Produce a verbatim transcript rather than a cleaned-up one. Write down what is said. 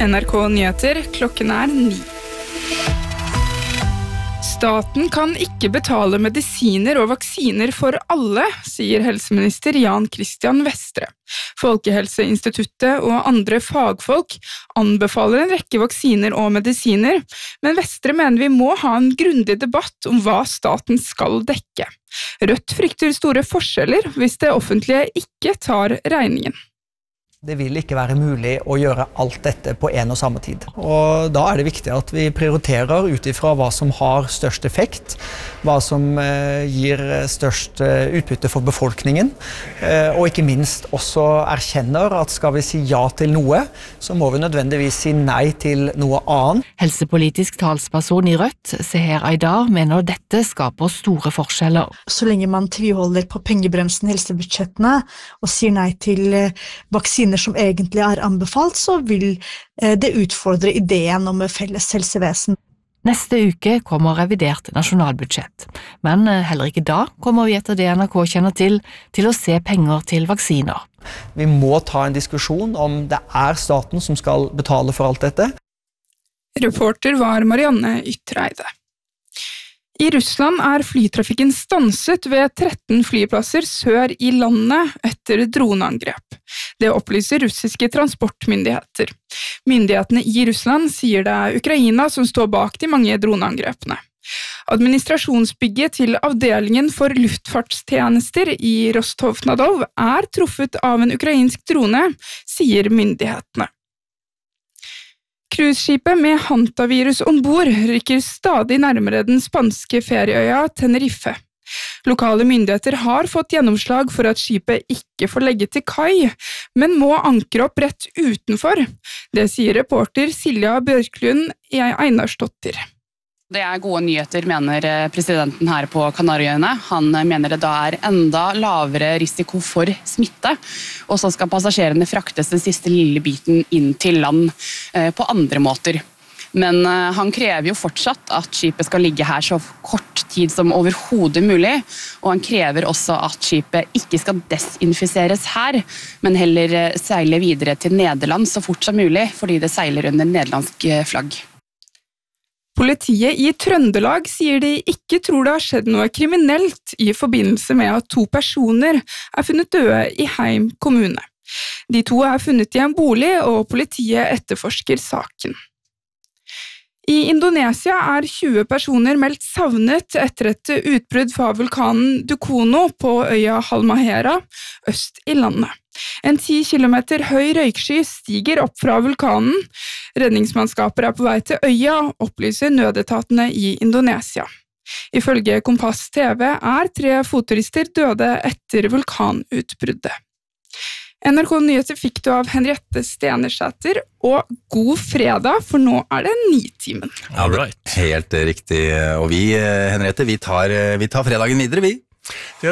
N R K Nyheter, klokken er ni. Staten kan ikke betale medisiner og vaksiner for alle, sier helseminister Jan Christian Vestre. Folkehelseinstituttet og andre fagfolk anbefaler en rekke vaksiner og medisiner, men Vestre mener vi må ha en grundig debatt om hva staten skal dekke. Rødt frykter store forskjeller hvis det offentlige ikke tar regningen. Det vil ikke være mulig å gjøre alt dette på en og samme tid. Og da er det viktig at vi prioriterer ut ifra hva som har størst effekt, hva som eh, gir størst eh, utbytte for befolkningen, eh, og ikke minst også erkjenner at skal vi si ja til noe, så må vi nødvendigvis si nei til noe annet. Helsepolitisk talsperson i Rødt, Seher Aydar, mener dette skaper store forskjeller. Så lenge man tviholder på pengebremsen i helsebudsjettene og sier nei til eh, vaksiner som egentlig er anbefalt, så vil det utfordre ideen om felles helsevesen. Neste uke kommer revidert nasjonalbudsjett, men heller ikke da kommer vi etter det N R K kjenner til, til å se penger til vaksiner. Vi må ta en diskusjon om det er staten som skal betale for alt dette. Reporter var Marianne Ytreide. I Russland er flytrafikken stanset ved tretten flyplasser sør i landet etter droneangrep. Det opplyser russiske transportmyndigheter. Myndighetene i Russland sier det er Ukraina som står bak de mange droneangrepene. Administrasjonsbygget til avdelingen for luftfartstjenester i Rostov-na-Don er truffet av en ukrainsk drone, sier myndighetene. Cruiseskipet med hantavirus ombord rykker stadig nærmere den spanske ferieøya Tenerife. Lokale myndigheter har fått gjennomslag for at skipet ikke får legge til kai, men må ankre opp rett utenfor. Det sier reporter Silja Bjørklund Einarsdottir. Det er gode nyheter, mener presidenten her på Kanariøyene. Han mener det da er enda lavere risiko for smitte, og så skal passasjerene fraktes den siste lille biten inn til land på andre måter. Men han krever jo fortsatt at skipet skal ligge her så kort tid som overhodet mulig, og han krever også at skipet ikke skal desinfiseres her, men heller seile videre til Nederland så fort som mulig, fordi det seiler under nederlandsk flagg. Politiet i Trøndelag sier de ikke tror det har skjedd noe kriminelt i forbindelse med at to personer er funnet døde i Heim kommune. De to er funnet i en bolig, og politiet etterforsker saken. I Indonesia er tjue personer meldt savnet etter et utbrudd fra vulkanen Dukono på øya Halmahera, øst i landet. En ti kilometer høy røyksky stiger opp fra vulkanen. Redningsmannskaper er på vei til øya, opplyser nødetatene i Indonesia. Ifølge Kompass T V er tre fotturister døde etter vulkanutbruddet. N R K Nyheter fikk du av Henriette Stenersæter, og god fredag, for nå er det Nitimen. Ja, helt riktig. Og vi, Henriette, vi tar, vi tar fredagen videre, vi.